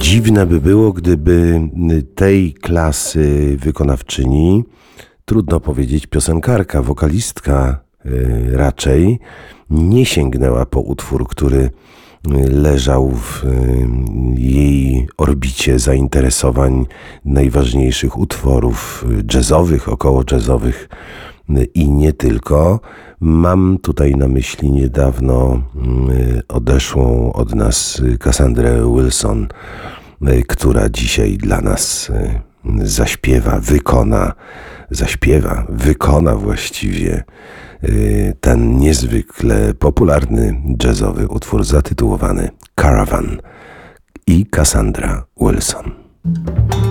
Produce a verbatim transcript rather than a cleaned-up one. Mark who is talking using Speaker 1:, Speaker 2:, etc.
Speaker 1: Dziwne by było, gdyby tej klasy wykonawczyni, trudno powiedzieć piosenkarka, wokalistka raczej, nie sięgnęła po utwór, który leżał w jej orbicie zainteresowań najważniejszych utworów jazzowych, około jazzowych i nie tylko. Mam tutaj na myśli niedawno odeszłą od nas Cassandrę Wilson, która dzisiaj dla nas zaśpiewa, wykona, zaśpiewa, wykona właściwie ten niezwykle popularny jazzowy utwór zatytułowany Caravan i Cassandra Wilson.